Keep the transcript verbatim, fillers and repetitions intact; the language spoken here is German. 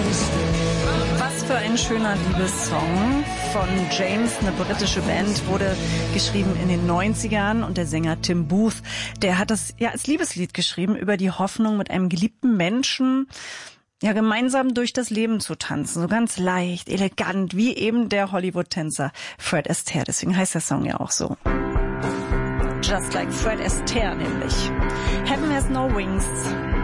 Was für ein schöner Liebessong von James, eine britische Band, wurde geschrieben in den neunzigern und der Sänger Tim Booth, der hat das ja als Liebeslied geschrieben über die Hoffnung, mit einem geliebten Menschen ja gemeinsam durch das Leben zu tanzen, so ganz leicht, elegant, wie eben der Hollywood-Tänzer Fred Astaire. Deswegen heißt der Song ja auch so. Just like Fred Astaire nämlich. Heaven has no wings.